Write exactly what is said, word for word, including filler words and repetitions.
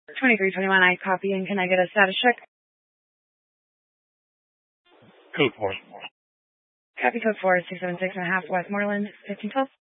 twenty-three twenty-one, I copy, and can I get a status check? Code four. Copy code four, six seven six and a half, Westmoreland, fifteen twelve.